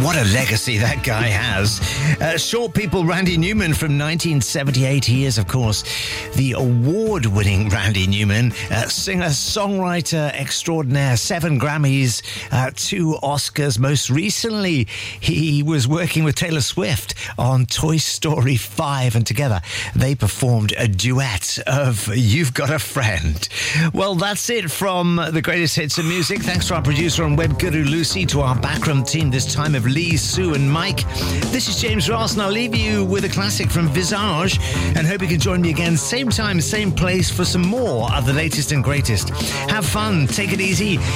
What a legacy that guy has. Short People, Randy Newman from 1978. He is, of course, the award-winning Randy Newman, singer, songwriter extraordinaire, 7 Grammys, 2 Oscars. Most recently, he was working with Taylor Swift on Toy Story 5, and together they performed a duet of You've Got a Friend. Well, that's it from the greatest hits of music. Thanks to our producer and web guru Lucy, to our backroom team this time of Lee, Sue and Mike. This is James Ross, and I'll leave you with a classic from Visage, and hope you can join me again same time, same place for some more of the latest and greatest. Have fun, take it easy,